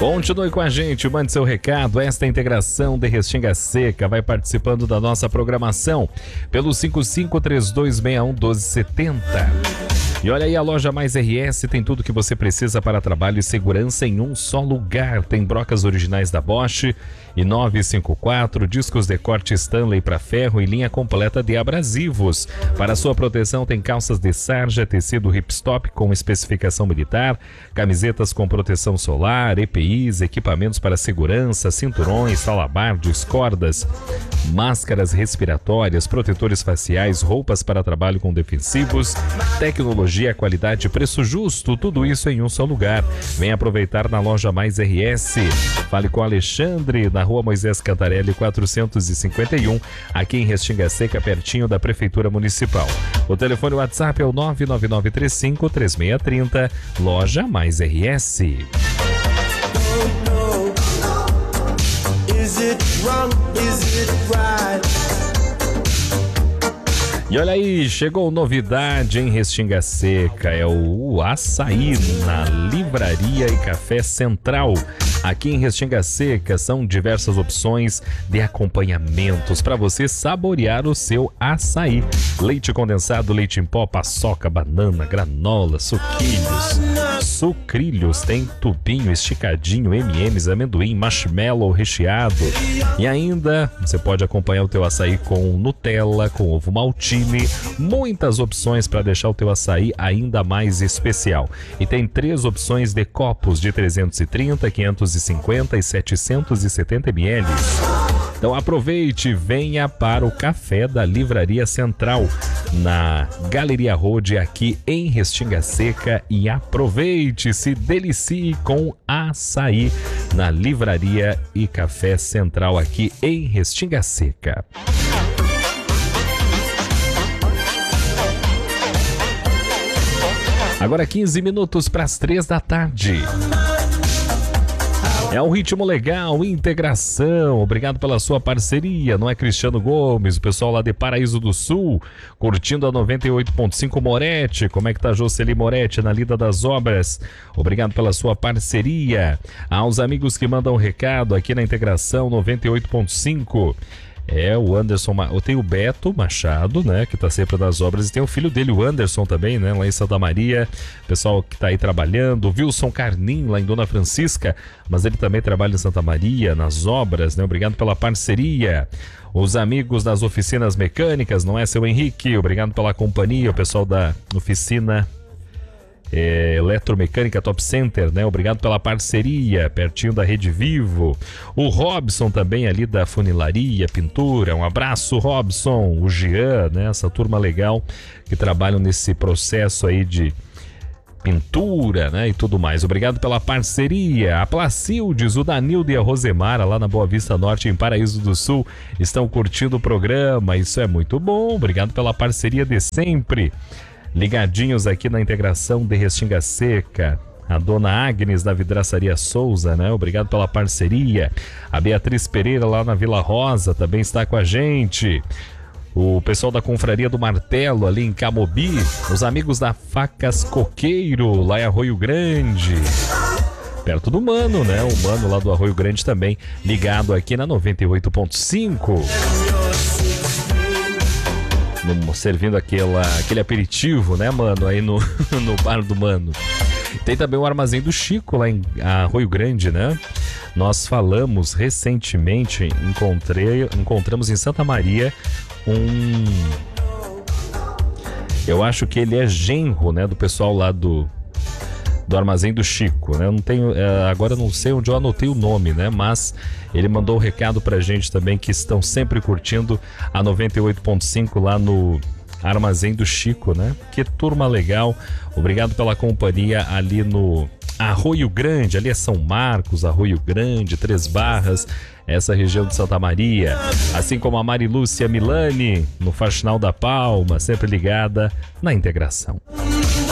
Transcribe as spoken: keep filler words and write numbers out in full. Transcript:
Continue com a gente, mande seu recado. Esta integração de Restinga Seca vai participando da nossa programação pelo cinco cinco três dois seis um um dois sete zero. E olha aí, a Loja Mais R S tem tudo que você precisa para trabalho e segurança em um só lugar. Tem brocas originais da Bosch e nove cinco quatro, discos de corte Stanley para ferro e linha completa de abrasivos. Para sua proteção tem calças de sarja, tecido hipstop com especificação militar, camisetas com proteção solar, E P Is, equipamentos para segurança, cinturões, salabardes, cordas, máscaras respiratórias, protetores faciais, roupas para trabalho com defensivos, tecnologia, qualidade e preço justo, tudo isso em um só lugar. Vem aproveitar na Loja Mais R S. Fale com Alexandre, na Rua Moisés Cantarelli quatrocentos e cinquenta e um, aqui em Restinga Seca, pertinho da Prefeitura Municipal. O telefone WhatsApp é o nove nove nove três cinco três seis três zero, Loja Mais R S. E olha aí, chegou novidade em Restinga Seca, é o açaí na Livraria e Café Central. Aqui em Restinga Seca são diversas opções de acompanhamentos para você saborear o seu açaí. Leite condensado, leite em pó, paçoca, banana, granola, suquilhos, sucrilhos, tem tubinho, esticadinho, M e M's, amendoim, marshmallow recheado. E ainda você pode acompanhar o teu açaí com Nutella, com ovo maltine, muitas opções para deixar o teu açaí ainda mais especial. E tem três opções de copos de trezentos e trinta, quinhentos e cinquenta e setecentos e setenta mililitros. Então aproveite e venha para o Café da Livraria Central, na Galeria Road, aqui em Restinga Seca, e aproveite, se delicie com açaí na Livraria e Café Central, aqui em Restinga Seca. Agora quinze minutos para as três da tarde. É um ritmo legal, integração. Obrigado pela sua parceria, não é, Cristiano Gomes, o pessoal lá de Paraíso do Sul, curtindo a noventa e oito ponto cinco Moretti. Como é que tá Jocely Moretti na lida das obras? Obrigado pela sua parceria. Aos amigos que mandam recado aqui na integração noventa e oito ponto cinco. É, o Anderson, tem o Beto Machado, né, que tá sempre nas obras, e tem o filho dele, o Anderson também, né, lá em Santa Maria, pessoal que tá aí trabalhando, o Wilson Carnim, lá em Dona Francisca, mas ele também trabalha em Santa Maria, nas obras, né, obrigado pela parceria. Os amigos das oficinas mecânicas, não é, seu Henrique, obrigado pela companhia, o pessoal da oficina É, Eletromecânica Top Center, né? Obrigado pela parceria, pertinho da Rede Vivo. O Robson também ali da Funilaria, Pintura. Um abraço, Robson. O Jean, né? Essa turma legal que trabalham nesse processo aí de pintura, né? E tudo mais. Obrigado pela parceria. A Placildes, o Danildo e a Rosemara lá na Boa Vista Norte, em Paraíso do Sul, estão curtindo o programa. Isso é muito bom. Obrigado pela parceria de sempre. Ligadinhos aqui na integração de Restinga Seca. A dona Agnes da Vidraçaria Souza, né? Obrigado pela parceria. A Beatriz Pereira lá na Vila Rosa também está com a gente. O pessoal da Confraria do Martelo ali em Camobi. Os amigos da Facas Coqueiro lá em Arroio Grande. Perto do Mano, né? O Mano lá do Arroio Grande também ligado aqui na noventa e oito ponto cinco. No, servindo aquela, aquele aperitivo, né, mano, aí no, no bar do Mano. Tem também o Armazém do Chico, lá em Arroio Grande, né? Nós falamos recentemente, encontrei, encontramos em Santa Maria um... Eu acho que ele é genro, né, do pessoal lá do... do Armazém do Chico, né? Eu não tenho, agora eu não sei onde eu anotei o nome, né? Mas ele mandou um recado pra gente também, que estão sempre curtindo a noventa e oito ponto cinco lá no Armazém do Chico, né? Que turma legal. Obrigado pela companhia ali no Arroio Grande, ali é São Marcos, Arroio Grande, Três Barras, essa região de Santa Maria. Assim como a Marilúcia Milani, no Faxinal da Palma, sempre ligada na integração.